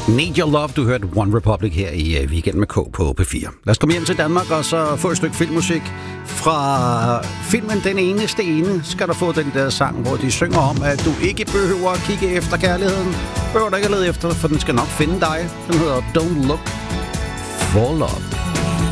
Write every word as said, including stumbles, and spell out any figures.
Need Your Love, du hørte One Republic her i uh, Weekend med K på P fire. Lad os komme hjem til Danmark og så få et stykke filmmusik. Fra filmen Den Eneste Ene skal du få den der sang, hvor de synger om, at du ikke behøver at kigge efter kærligheden. Behøver du ikke at lede efter, for den skal nok finde dig. Den hedder Don't Look for Love.